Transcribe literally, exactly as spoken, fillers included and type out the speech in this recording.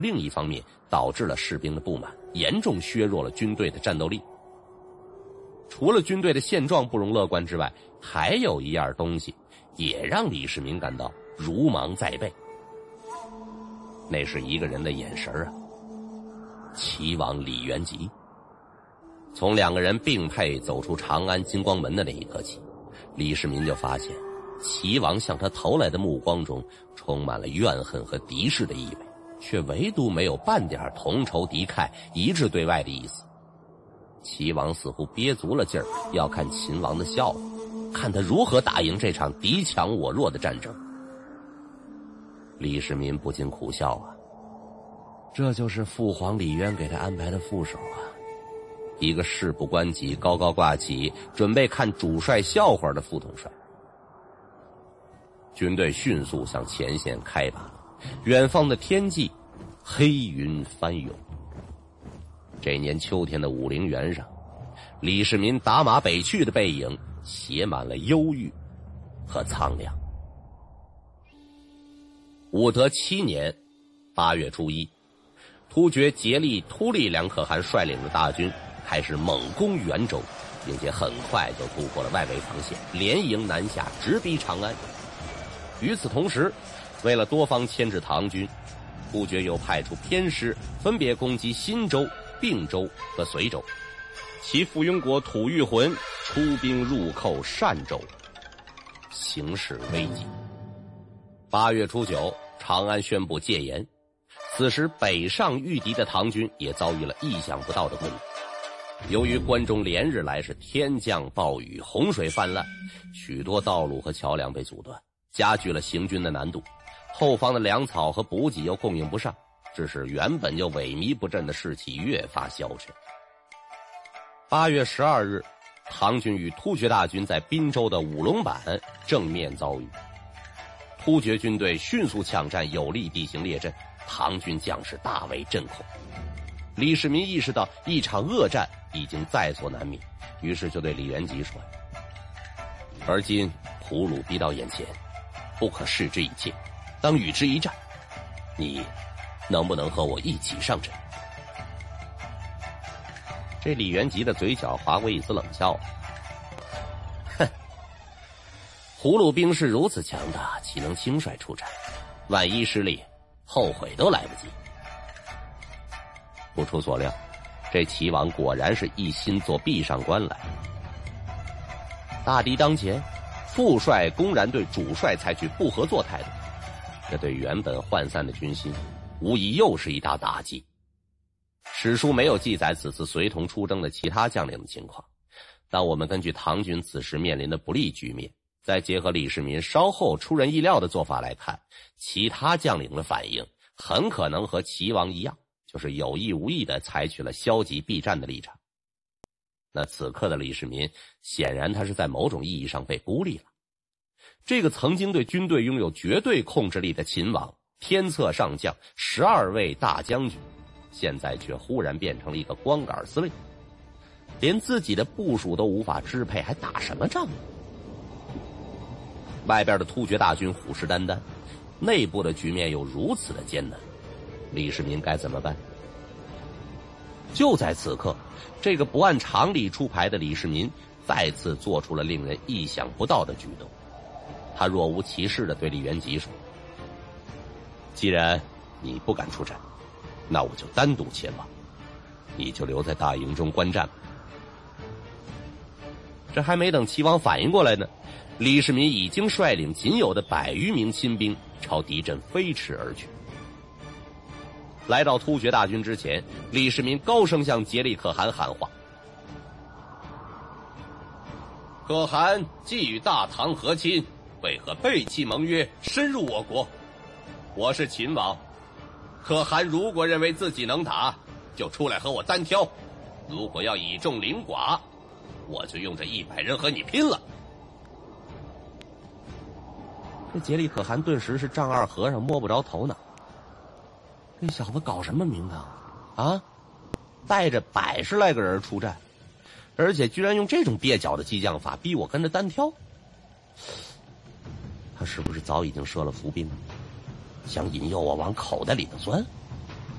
另一方面导致了士兵的不满，严重削弱了军队的战斗力。除了军队的现状不容乐观之外，还有一样东西也让李世民感到如芒在背，那是一个人的眼神啊，齐王李元吉。从两个人并配走出长安金光门的那一刻起，李世民就发现齐王向他投来的目光中充满了怨恨和敌视的意味，却唯独没有半点同仇敌忾一致对外的意思。齐王似乎憋足了劲儿要看秦王的笑话，看他如何打赢这场敌强我弱的战争。李世民不禁苦笑啊，这就是父皇李渊给他安排的副手啊，一个事不关己高高挂起准备看主帅笑话的副统帅。军队迅速向前线开拔，远方的天际黑云翻涌。这年秋天的武陵源上，李世民打马北去的背影写满了忧郁和苍凉。武德七年八月初一，突厥竭力突利梁可汗率领的大军开始猛攻元州，并且很快就突破了外围防线，连营南下，直逼长安。与此同时，为了多方牵制唐军，突厥又派出偏师分别攻击新州、并州和随州，其附庸国吐谷浑出兵入寇单州，形势危急。八月初九，长安宣布戒严。此时北上御敌的唐军也遭遇了意想不到的攻击。由于关中连日来是天降暴雨，洪水泛滥，许多道路和桥梁被阻断，加剧了行军的难度。后方的粮草和补给又供应不上，致使原本就萎靡不振的士气越发消沉。八月十二日，唐军与突厥大军在滨州的五龙坂正面遭遇，突厥军队迅速抢占有利地形列阵，唐军将士大为震恐。李世民意识到一场恶战已经在所难免，于是就对李元吉说：而今胡虏逼到眼前，不可视之以切，当与之一战，你能不能和我一起上阵？这李元吉的嘴角划过一丝冷笑，哼，胡虏兵势如此强大，岂能轻率出战？万一失利，后悔都来不及。不出所料，这齐王果然是一心做壁上观来。大敌当前，副帅公然对主帅采取不合作态度，这对原本涣散的军心无疑又是一大打击。史书没有记载此次随同出征的其他将领的情况，但我们根据唐军此时面临的不利局面，再结合李世民稍后出人意料的做法来看，其他将领的反应很可能和齐王一样，就是有意无意地采取了消极避战的立场。那此刻的李世民显然他是在某种意义上被孤立了。这个曾经对军队拥有绝对控制力的秦王，天策上将，十二位大将军，现在却忽然变成了一个光杆司令，连自己的部属都无法支配，还打什么仗呢？外边的突厥大军虎视眈眈，内部的局面又如此的艰难，李世民该怎么办？就在此刻，这个不按常理出牌的李世民再次做出了令人意想不到的举动。他若无其事地对李元吉说：既然你不敢出战，那我就单独前往，你就留在大营中观战吧。这还没等齐王反应过来呢，李世民已经率领仅有的百余名亲兵朝敌阵飞驰而去。来到突厥大军之前，李世民高声向竭力可汗喊话：可汗既与大唐和亲，为何背弃盟约，深入我国？我是秦王，可汗如果认为自己能打，就出来和我单挑；如果要以众凌寡，我就用这一百人和你拼了。这竭力可汗顿时是丈二和尚摸不着头脑，这小子搞什么名堂啊？带着百十来个人出战，而且居然用这种蹩脚的激将法逼我跟着单挑。他是不是早已经设了伏兵，想引诱我往口袋里头钻？